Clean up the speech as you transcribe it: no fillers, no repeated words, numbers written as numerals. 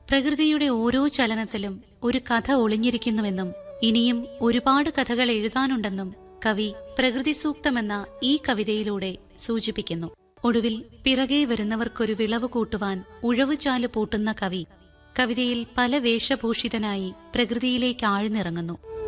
പ്രകൃതിയുടെ ഓരോ ചലനത്തിലും ഒരു കഥ ഒളിഞ്ഞിരിക്കുന്നുവെന്നും ഇനിയും ഒരുപാട് കഥകൾ എഴുതാനുണ്ടെന്നും കവി പ്രകൃതി സൂക്തമെന്ന ഈ കവിതയിലൂടെ സൂചിപ്പിക്കുന്നു. ഒടുവിൽ പിറകെ വരുന്നവർക്കൊരു വിളവ് കൂട്ടുവാൻ ഉഴവുചാല് പൂട്ടുന്ന കവി കവിതയിൽ പല വേഷഭൂഷിതനായി പ്രകൃതിയിലേക്ക് ആഴ്ന്നിറങ്ങുന്നു.